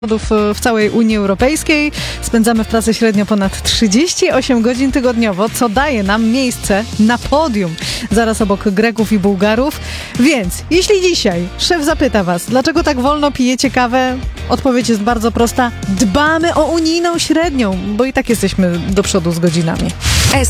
W całej Unii Europejskiej spędzamy w pracy średnio ponad 38 godzin tygodniowo, co daje nam miejsce na podium, zaraz obok Greków i Bułgarów. Więc jeśli dzisiaj szef zapyta was, dlaczego tak wolno pijecie kawę, odpowiedź jest bardzo prosta. Dbamy o unijną średnią, bo i tak jesteśmy do przodu z godzinami.